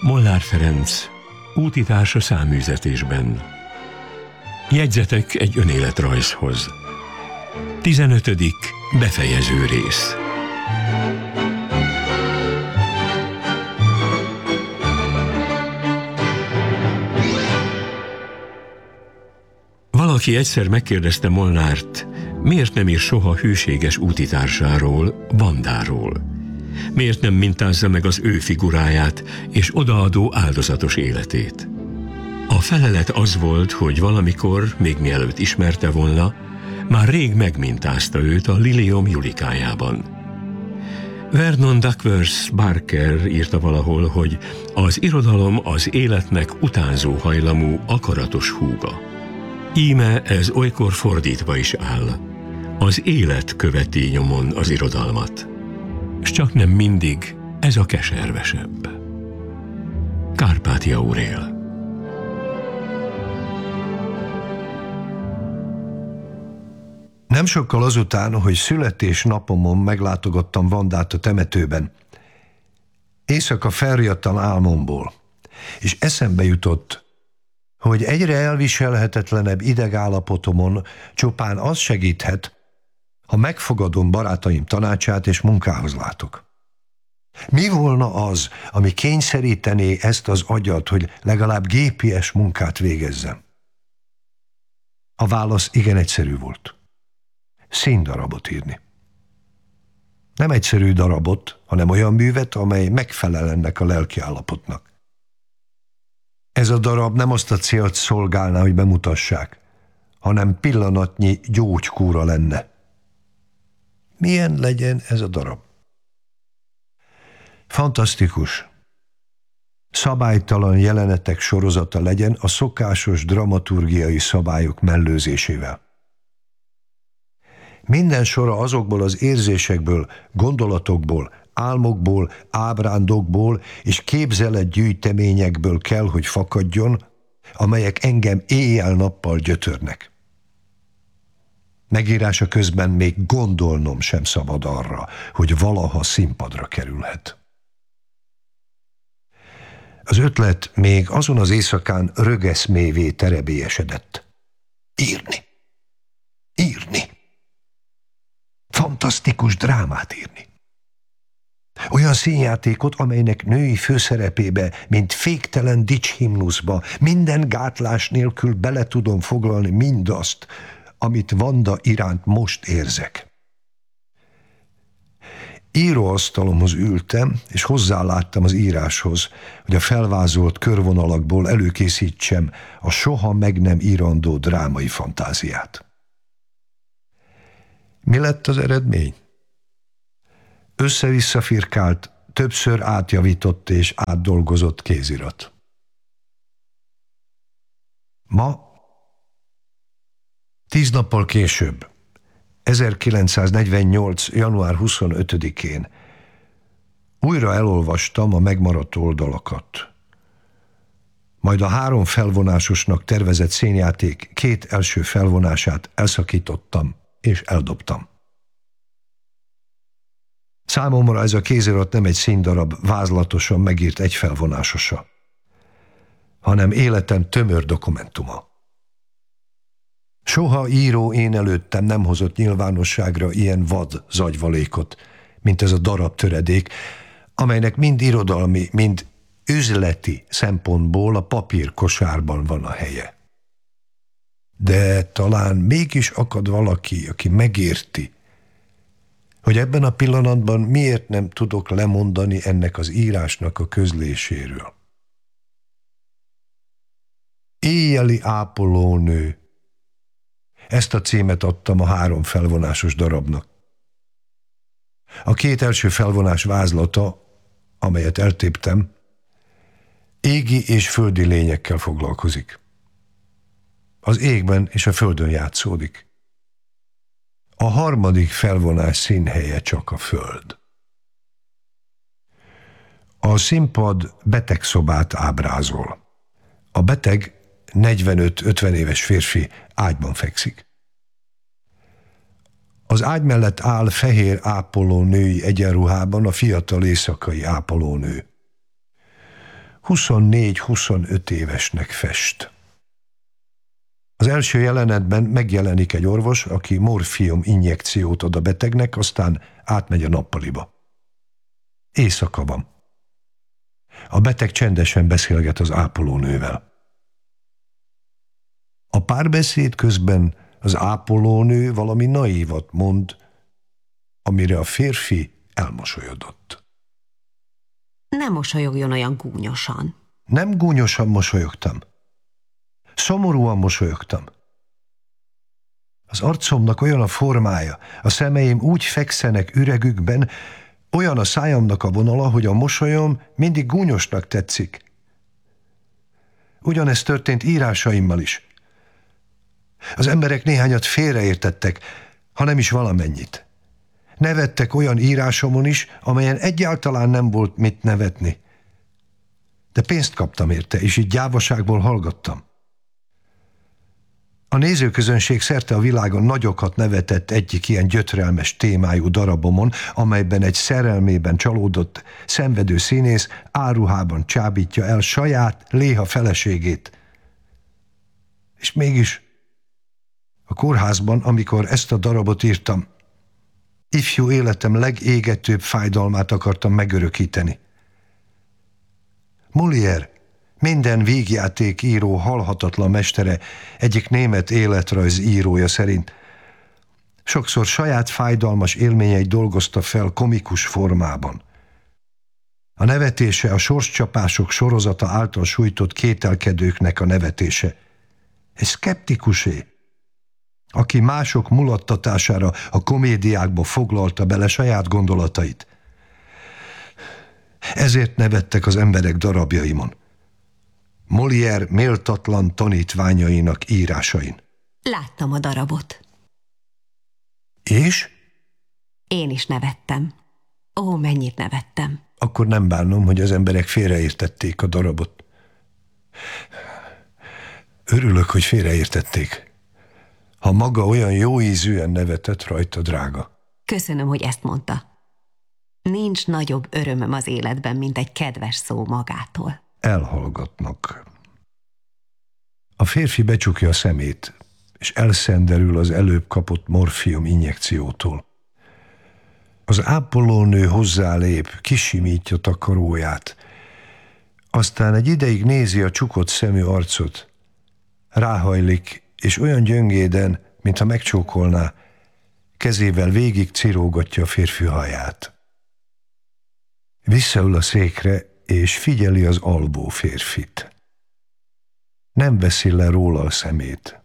Molnár Ferenc, útitársa száműzetésben. Jegyzetek egy önéletrajzhoz. 15. befejező rész. Valaki egyszer megkérdezte Molnárt, miért nem ír soha hűséges útitársáról, Vandáról. Miért nem mintázza meg az ő figuráját és odaadó áldozatos életét? A felelet az volt, hogy valamikor, még mielőtt ismerte volna, már rég megmintázta őt a Liliom Julikájában. Vernon Duckworth Barker írta valahol, hogy az irodalom az életnek utánzó hajlamú, akaratos húga. Íme ez olykor fordítva is áll. Az élet követi nyomon az irodalmat. S csak nem mindig ez a keservesebb. Kárpáti Aurél. Nem sokkal azután, hogy születésnapomon meglátogattam Vandát a temetőben, éjszaka felriadtam álmomból, és eszembe jutott, hogy egyre elviselhetetlenebb idegállapotomon csupán az segíthet, ha megfogadom barátaim tanácsát és munkához látok. Mi volna az, ami kényszerítené ezt az agyat, hogy legalább gépies munkát végezzem? A válasz igen egyszerű volt. Színdarabot írni. Nem egyszerű darabot, hanem olyan művet, amely megfelel ennek a lelkiállapotnak. Ez a darab nem azt a célt szolgálná, hogy bemutassák, hanem pillanatnyi gyógykúra lenne. Milyen legyen ez a darab? Fantasztikus, szabálytalan jelenetek sorozata legyen a szokásos dramaturgiai szabályok mellőzésével. Minden sora azokból az érzésekből, gondolatokból, álmokból, ábrándokból és képzeletgyűjteményekből kell, hogy fakadjon, amelyek engem éjjel-nappal gyötörnek. Megírása közben még gondolnom sem szabad arra, hogy valaha színpadra kerülhet. Az ötlet még azon az éjszakán rögeszmévé terebélyesedett. Írni. Írni. Fantasztikus drámát írni. Olyan színjátékot, amelynek női főszerepébe, mint féktelen dicshimnuszba, minden gátlás nélkül bele tudom foglalni mindazt, amit Vanda iránt most érzek. Íróasztalomhoz ültem, és hozzáláttam az íráshoz, hogy a felvázolt körvonalakból előkészítsem a soha meg nem írandó drámai fantáziát. Mi lett az eredmény? Össze-vissza firkált, többször átjavított és átdolgozott kézirat. Ma, 10 nappal később, 1948. január 25-én újra elolvastam a megmaradt oldalakat. Majd a 3 felvonásosnak tervezett színjáték 2 első felvonását elszakítottam és eldobtam. Számomra ez a kézirat nem egy színdarab vázlatosan megírt egyfelvonásosa, hanem életem tömör dokumentuma. Soha író én előttem nem hozott nyilvánosságra ilyen vad zagyvalékot, mint ez a darab töredék, amelynek mind irodalmi, mind üzleti szempontból a papírkosárban van a helye. De talán mégis akad valaki, aki megérti, hogy ebben a pillanatban miért nem tudok lemondani ennek az írásnak a közléséről. Éjjeli ápolónő. Ezt a címet adtam a 3 felvonásos darabnak. A 2 első felvonás vázlata, amelyet eltéptem, égi és földi lényekkel foglalkozik. Az égben és a földön játszódik. A 3. felvonás színhelye csak a föld. A színpad betegszobát ábrázol. A beteg 45-50 éves férfi ágyban fekszik. Az ágy mellett áll fehér ápolónői egyenruhában a fiatal éjszakai ápolónő. 24-25 évesnek fest. Az első jelenetben megjelenik egy orvos, aki morfium injekciót ad a betegnek, aztán átmegy a nappaliba. Éjszaka van. A beteg csendesen beszélget az ápolónővel. A párbeszéd közben az ápolónő valami naívat mond, amire a férfi elmosolyodott. Ne mosolyogjon olyan gúnyosan. Nem gúnyosan mosolyogtam. Szomorúan mosolyogtam. Az arcomnak olyan a formája, a szemeim úgy fekszenek üregükben, olyan a szájamnak a vonala, hogy a mosolyom mindig gúnyosnak tetszik. Ugyanezt történt írásaimmal is. Az emberek néhányat félreértettek, ha nem is valamennyit. Nevettek olyan írásomon is, amelyen egyáltalán nem volt mit nevetni. De pénzt kaptam érte, és így gyávaságból hallgattam. A nézőközönség szerte a világon nagyokat nevetett egyik ilyen gyötrelmes témájú darabomon, amelyben egy szerelmében csalódott, szenvedő színész álruhában csábítja el saját léha feleségét. És mégis a kórházban, amikor ezt a darabot írtam, ifjú életem legégetőbb fájdalmát akartam megörökíteni. Molière, minden vígjátékíró halhatatlan mestere, egyik német életrajz írója szerint sokszor saját fájdalmas élményeit dolgozta fel komikus formában. A nevetése a sorscsapások sorozata által sújtott kételkedőknek a nevetése. Egy szkeptikusé, aki mások mulattatására a komédiákba foglalta bele saját gondolatait. Ezért nevettek az emberek darabjaimon. Molière méltatlan tanítványainak írásain. Láttam a darabot. És? Én is nevettem. Ó, mennyit nevettem. Akkor nem bánom, hogy az emberek félreértették a darabot. Örülök, hogy félreértették. Ha maga olyan jó ízűen nevetett rajta, drága. Köszönöm, hogy ezt mondta. Nincs nagyobb örömöm az életben, mint egy kedves szó magától. Elhallgatnak. A férfi becsukja a szemét, és elszenderül az előbb kapott morfium injekciótól. Az ápolónő hozzálép, kisimítja takaróját, aztán egy ideig nézi a csukott szemű arcot. Ráhajlik, és olyan gyöngéden, mintha megcsókolná, kezével végig cirógatja a férfi haját. Visszaül a székre, és figyeli az alvó férfit. Nem veszi le róla a szemét.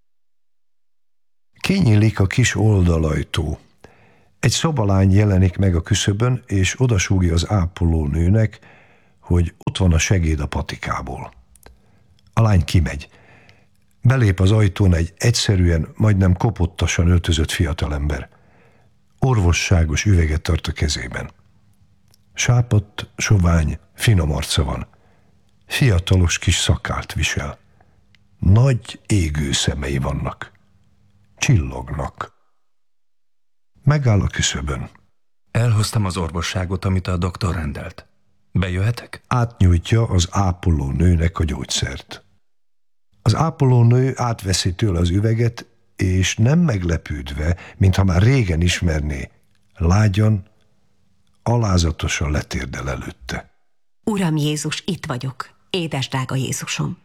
Kinyílik a kis oldalajtó. Egy szobalány jelenik meg a küszöbön, és odasúgja az ápolónőnek, hogy ott van a segéd a patikából. A lány kimegy. Belép az ajtón egy egyszerűen, majdnem kopottasan öltözött fiatalember. Orvosságos üveget tart a kezében. Sápadt, sovány, finom arca van. Fiatalos kis szakállt visel. Nagy égő szemei vannak. Csillognak. Megáll a küszöbön. Elhoztam az orvosságot, amit a doktor rendelt. Bejöhetek? Átnyújtja az ápolónőnek a gyógyszert. Az ápolónő átveszi tőle az üveget, és nem meglepődve, mintha már régen ismerné, lágyan, alázatosan letérdel előtte. Uram Jézus, itt vagyok, édes drága Jézusom.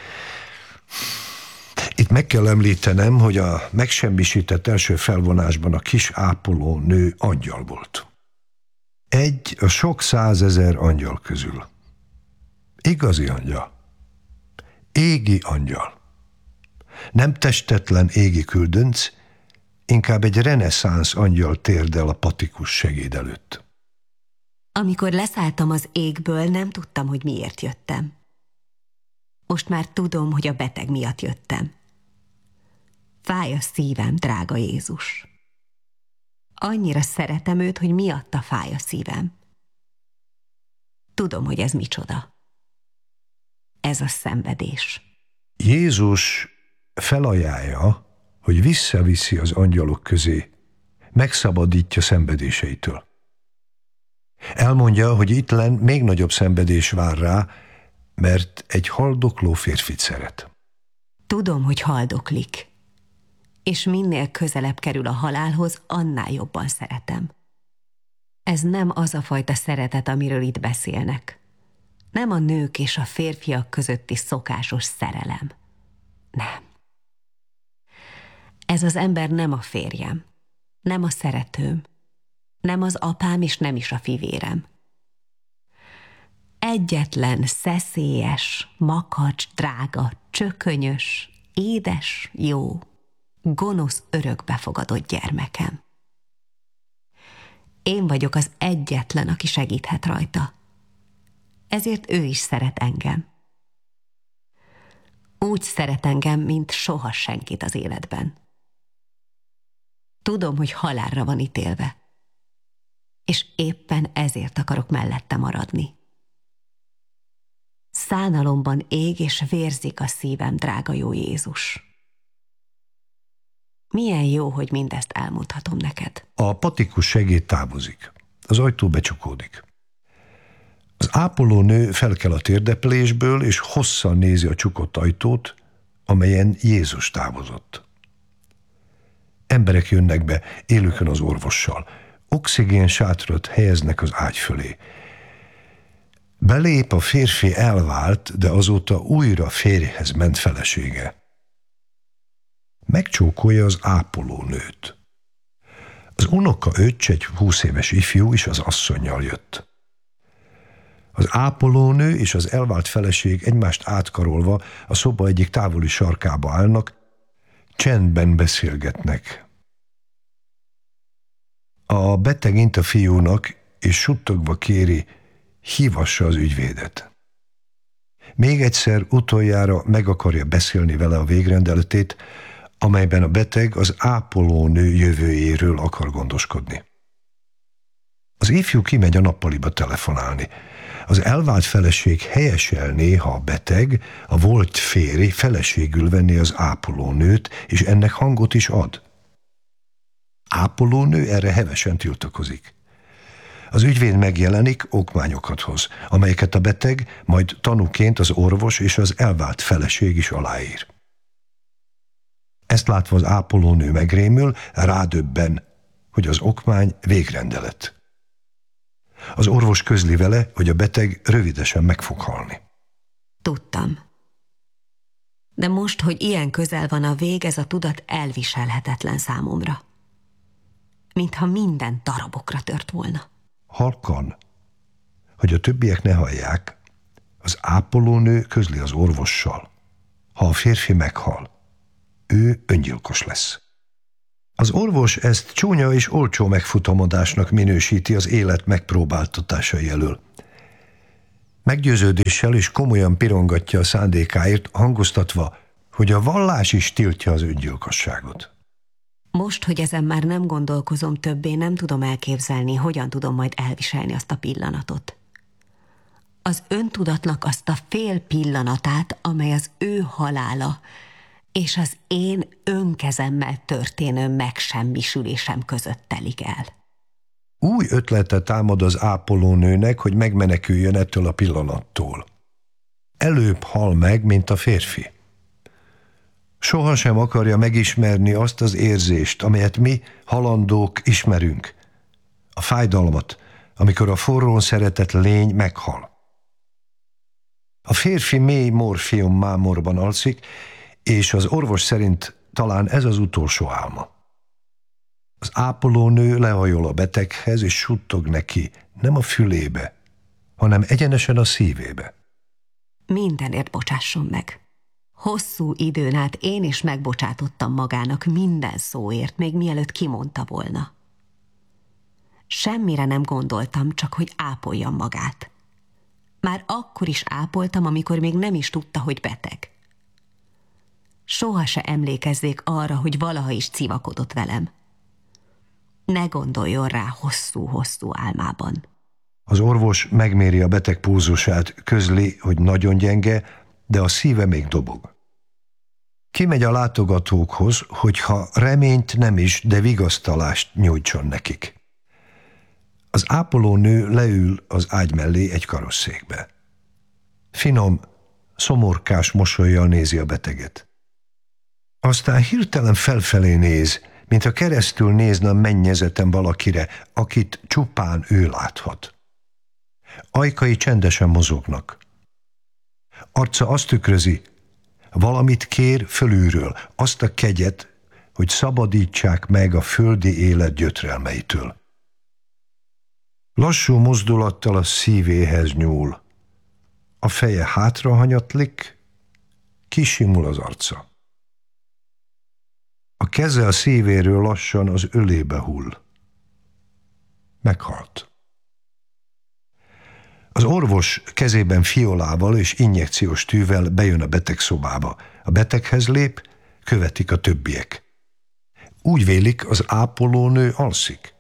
Itt meg kell említenem, hogy a megsemmisített első felvonásban a kis ápolónő angyal volt. Egy a sok százezer angyal közül. Igazi angyal. Égi angyal. Nem testetlen égi küldönc, inkább egy reneszánsz angyal térdel a patikus segéd előtt. Amikor leszálltam az égből, nem tudtam, hogy miért jöttem. Most már tudom, hogy a beteg miatt jöttem. Fáj a szívem, drága Jézus. Annyira szeretem őt, hogy miatta fáj a szívem. Tudom, hogy ez micsoda. Ez a szenvedés. Jézus felajánlja, hogy visszaviszi az angyalok közé, megszabadítja szenvedéseitől. Elmondja, hogy itt lenn még nagyobb szenvedés vár rá, mert egy haldokló férfit szeret. Tudom, hogy haldoklik, és minél közelebb kerül a halálhoz, annál jobban szeretem. Ez nem az a fajta szeretet, amiről itt beszélnek. Nem a nők és a férfiak közötti szokásos szerelem. Nem. Ez az ember nem a férjem, nem a szeretőm, nem az apám és nem is a fivérem. Egyetlen, szeszélyes, makacs, drága, csökönyös, édes, jó, gonosz örökbefogadott gyermekem. Én vagyok az egyetlen, aki segíthet rajta. Ezért ő is szeret engem. Úgy szeret engem, mint soha senkit az életben. Tudom, hogy halálra van ítélve, és éppen ezért akarok mellette maradni. Szánalomban ég és vérzik a szívem, drága jó Jézus. Milyen jó, hogy mindezt elmondhatom neked. A patikus segéd távozik. Az ajtó becsukódik. Az ápolónő felkel a térdeplésből, és hosszan nézi a csukott ajtót, amelyen Jézus távozott. Emberek jönnek be, élükön az orvossal. Oxigén sátrat helyeznek az ágy fölé. Belép a férfi elvált, de azóta újra férjhez ment felesége. Megcsókolja az ápolónőt. Az unoka öccse, egy 20 éves ifjú is az asszonnyal jött. Az ápolónő és az elvált feleség egymást átkarolva a szoba egyik távoli sarkába állnak, csendben beszélgetnek. A beteg int a fiúnak, és suttogva kéri, hívassa az ügyvédet. Még egyszer utoljára meg akarja beszélni vele a végrendeletét, amelyben a beteg az ápolónő jövőjéről akar gondoskodni. Az ifjú kimegy a nappaliba telefonálni. Az elvált feleség helyeselné, ha a beteg, a volt férj feleségül venné az ápolónőt, és ennek hangot is ad. Ápolónő erre hevesen tiltakozik. Az ügyvéd megjelenik, okmányokat hoz, amelyeket a beteg, majd tanúként az orvos és az elvált feleség is aláír. Ezt látva az ápolónő megrémül, rádöbben, hogy az okmány végrendelet. Az orvos közli vele, hogy a beteg rövidesen meg fog halni. Tudtam. De most, hogy ilyen közel van a vég, ez a tudat elviselhetetlen számomra. Mintha minden darabokra tört volna. Halkan, hogy a többiek ne hallják, az ápolónő közli az orvossal. Ha a férfi meghal, ő öngyilkos lesz. Az orvos ezt csúnya és olcsó megfutamodásnak minősíti az élet megpróbáltatásai elől. Meggyőződéssel és komolyan pirongatja a szándékáért, hangoztatva, hogy a vallás is tiltja az öngyilkosságot. Most, hogy ezen már nem gondolkozom többé, nem tudom elképzelni, hogyan tudom majd elviselni azt a pillanatot. Az öntudatnak azt a fél pillanatát, amely az ő halála, és az én önkezemmel történő megsemmisülésem között telik el. Új ötlete támad az ápolónőnek, hogy megmeneküljön ettől a pillanattól. Előbb hal meg, mint a férfi. Sohasem akarja megismerni azt az érzést, amelyet mi, halandók, ismerünk. A fájdalmat, amikor a forrón szeretett lény meghal. A férfi mély morfium mámorban alszik, és az orvos szerint talán ez az utolsó álma. Az ápolónő lehajol a beteghez, és suttog neki, nem a fülébe, hanem egyenesen a szívébe. Mindenért bocsásson meg. Hosszú időn át én is megbocsátottam magának minden szóért, még mielőtt kimondta volna. Semmire nem gondoltam, csak hogy ápoljam magát. Már akkor is ápoltam, amikor még nem is tudta, hogy beteg. Soha se emlékezzék arra, hogy valaha is civakodott velem. Ne gondoljon rá hosszú-hosszú álmában. Az orvos megméri a beteg pulzusát, közli, hogy nagyon gyenge, de a szíve még dobog. Kimegy a látogatókhoz, hogyha reményt nem is, de vigasztalást nyújtson nekik. Az ápolónő leül az ágy mellé egy karosszékbe. Finom, szomorkás mosollyal nézi a beteget. Aztán hirtelen felfelé néz, mintha keresztül nézne a mennyezeten valakire, akit csupán ő láthat. Ajkai csendesen mozognak. Arca azt tükrözi, valamit kér fölülről, azt a kegyet, hogy szabadítsák meg a földi élet gyötrelmeitől. Lassú mozdulattal a szívéhez nyúl. A feje hátrahanyatlik, kisimul az arca. A keze a szívéről lassan az ölébe hull. Meghalt. Az orvos kezében fiolával és injekciós tűvel bejön a beteg szobába. A beteghez lép, követik a többiek. Úgy vélik, az ápolónő alszik.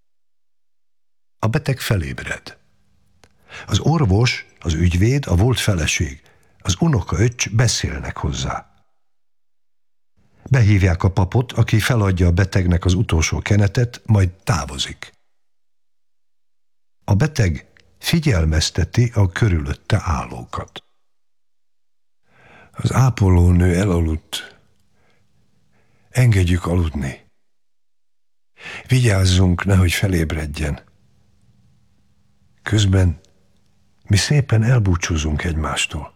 A beteg felébred. Az orvos, az ügyvéd, a volt feleség, az unokaöccs beszélnek hozzá. Behívják a papot, aki feladja a betegnek az utolsó kenetet, majd távozik. A beteg figyelmezteti a körülötte állókat. Az ápolónő elaludt. Engedjük aludni. Vigyázzunk, nehogy felébredjen. Közben mi szépen elbúcsúzunk egymástól.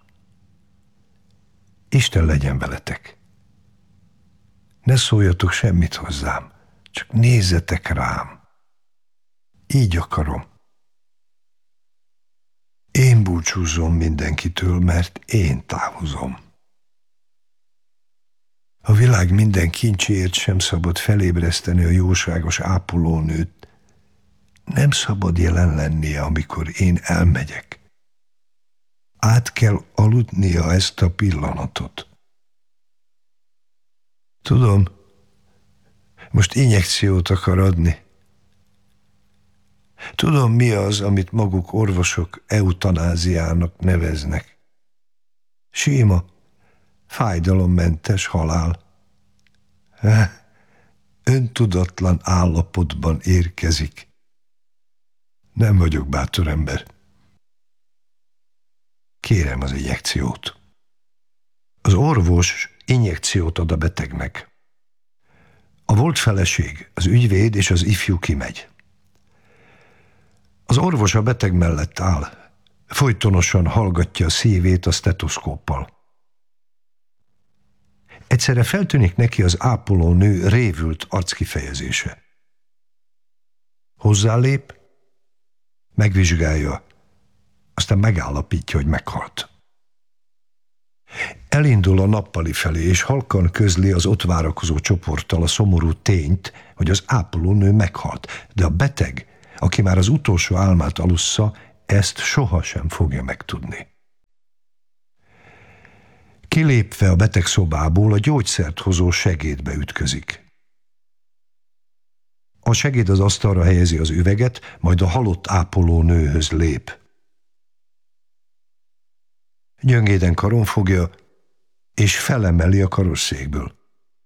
Isten legyen veletek. Ne szóljatok semmit hozzám, csak nézzetek rám. Így akarom. Én búcsúzom mindenkitől, mert én távozom. A világ minden kincséért sem szabad felébreszteni a jóságos ápolónőt. Nem szabad jelen lennie, amikor én elmegyek. Át kell aludnia ezt a pillanatot. Tudom, most injekciót akar adni. Tudom, mi az, amit maguk orvosok eutanáziának neveznek. Sima, fájdalommentes halál. Öntudatlan állapotban érkezik. Nem vagyok bátor ember. Kérem az injekciót. Az orvos injekciót ad a betegnek. A volt feleség, az ügyvéd és az ifjú kimegy. Az orvos a beteg mellett áll, folytonosan hallgatja a szívét a stetoszkóppal. Egyszerre feltűnik neki az ápolónő révült arckifejezése. Hozzálép, megvizsgálja, aztán megállapítja, hogy meghalt. Elindul a nappali felé, és halkan közli az ott várakozó csoporttal a szomorú tényt, hogy az ápolónő meghalt, de a beteg, aki már az utolsó álmát alussza, ezt sohasem fogja megtudni. Kilépve a beteg szobából a gyógyszert hozó segédbe ütközik. A segéd az asztalra helyezi az üveget, majd a halott ápolónőhöz lép. Gyöngéden karon fogja, és felemeli a karosszékből.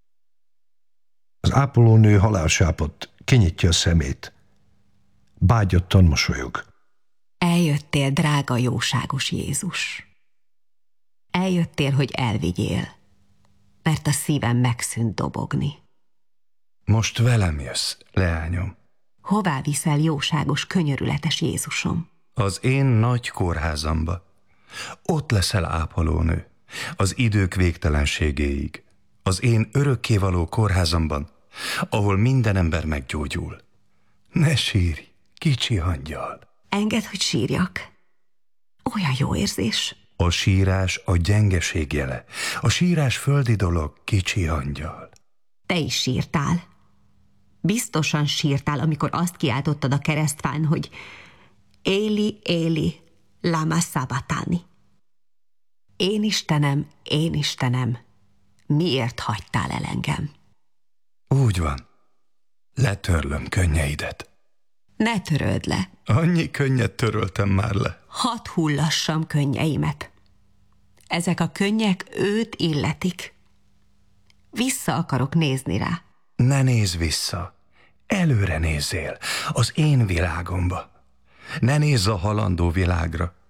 Az ápolónő halálsápadt, kinyitja a szemét. Bágyattan mosolyog. Eljöttél, drága jóságos Jézus. Eljöttél, hogy elvigyél, mert a szívem megszűnt dobogni. Most velem jössz, leányom. Hová viszel, jóságos, könyörületes Jézusom? Az én nagy kórházamba. Ott leszel ápolónő, az idők végtelenségéig. Az én örökkévaló kórházamban, ahol minden ember meggyógyul. Ne sírj, kicsi angyal. Engedd, hogy sírjak. Olyan jó érzés. A sírás a gyengeség jele. A sírás földi dolog, kicsi angyal. Te is sírtál. Biztosan sírtál, amikor azt kiáltottad a keresztfán, hogy Éli, Éli, lama sabachthani. Én Istenem, miért hagytál el engem? Úgy van. Letörlöm könnyeidet. Ne töröld le. Annyi könnyet töröltem már le. Hadd hullassam könnyeimet. Ezek a könnyek őt illetik. Vissza akarok nézni rá. Ne nézz vissza. Előre nézzél, az én világomba. Ne nézz a halandó világra.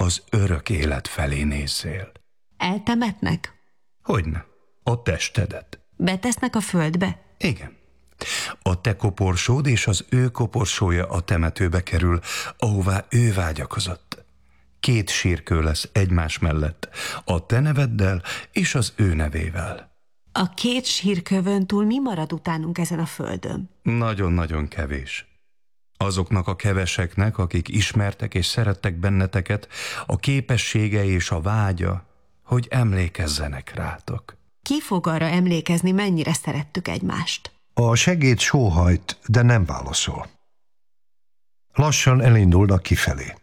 az örök élet felé nézzél. Eltemetnek? Hogyne? A testedet. Betesznek a földbe? Igen. A te koporsód és az ő koporsója a temetőbe kerül, ahová ő vágyakozott. 2 sírkő lesz egymás mellett, a te neveddel és az ő nevével. A 2 sírkövön túl mi marad utánunk ezen a földön? Nagyon-nagyon kevés. Azoknak a keveseknek, akik ismertek és szerettek benneteket, a képessége és a vágya, hogy emlékezzenek rátok. Ki fog arra emlékezni, mennyire szerettük egymást? A segéd sóhajt, de nem válaszol. Lassan elindulnak kifelé.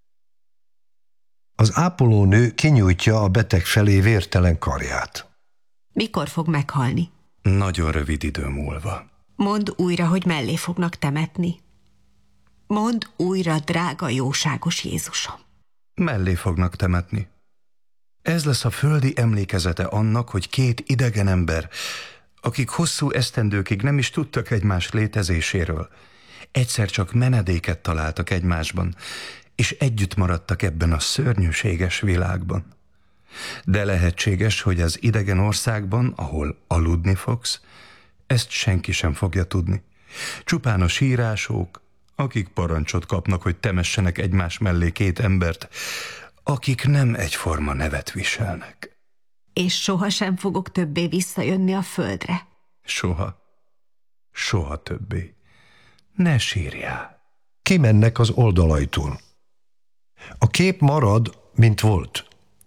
Az ápolónő kinyújtja a beteg felé vértelen karját. Mikor fog meghalni? Nagyon rövid idő múlva. Mondd újra, hogy mellé fognak temetni. Mondd újra, drága, jóságos Jézusom. Mellé fognak temetni. Ez lesz a földi emlékezete annak, hogy 2 idegen ember, akik hosszú esztendőkig nem is tudtak egymás létezéséről, egyszer csak menedéket találtak egymásban, és együtt maradtak ebben a szörnyűséges világban. De lehetséges, hogy az idegen országban, ahol aludni fogsz, ezt senki sem fogja tudni. Csupán a sírások, akik parancsot kapnak, hogy temessenek egymás mellé 2 embert, akik nem egyforma nevet viselnek. És sohasem fogok többé visszajönni a földre. Soha. Soha többé. Ne sírjál. Kimennek az oldalajtón. A kép marad, mint volt.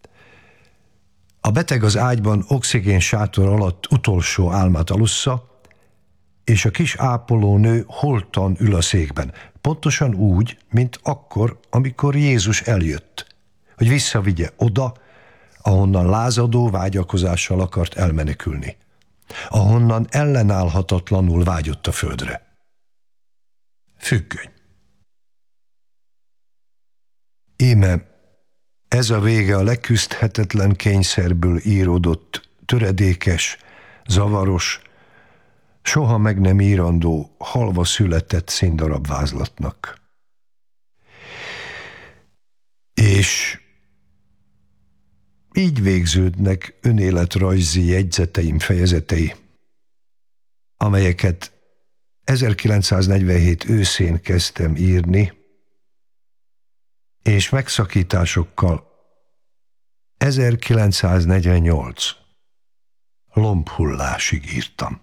A beteg az ágyban oxigén sátor alatt utolsó álmát alussza, és a kis ápolónő holtan ül a székben, pontosan úgy, mint akkor, amikor Jézus eljött, hogy visszavigye oda, ahonnan lázadó vágyakozással akart elmenekülni, ahonnan ellenállhatatlanul vágyott a földre. Függöny. Íme, ez a vége a leküzdhetetlen kényszerből íródott, töredékes, zavaros, soha meg nem írandó, halva született színdarab vázlatnak. És így végződnek önéletrajzi jegyzeteim fejezetei, amelyeket 1947 őszén kezdtem írni, és megszakításokkal 1948 lombhullásig írtam.